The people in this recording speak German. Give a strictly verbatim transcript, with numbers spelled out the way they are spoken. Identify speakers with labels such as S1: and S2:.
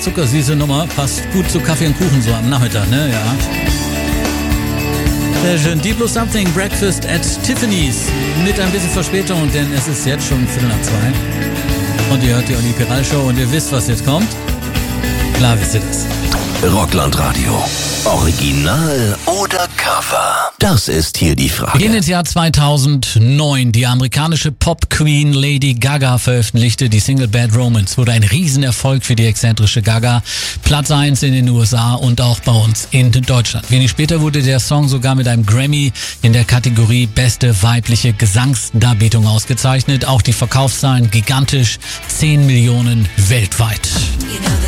S1: zuckersüße Nummer. Passt gut zu Kaffee und Kuchen so am Nachmittag, ne? Ja. Sehr schön. Deep Blue Something, Breakfast at Tiffany's. Mit ein bisschen Verspätung, denn es ist jetzt schon Viertel nach zwei. Und ihr hört die Olli Piral Show und ihr wisst, was jetzt kommt. Klar wisst ihr das.
S2: Rockland-Radio. Original oder Cover? Das ist hier die Frage.
S1: Wir gehen ins Jahr zweitausendneun. Die amerikanische Pop-Queen Lady Gaga veröffentlichte die Single Bad Romance. Wurde ein Riesenerfolg für die exzentrische Gaga. Platz eins in den U S A und auch bei uns in Deutschland. Wenig später wurde der Song sogar mit einem Grammy in der Kategorie Beste weibliche Gesangsdarbietung ausgezeichnet. Auch die Verkaufszahlen gigantisch. zehn Millionen weltweit.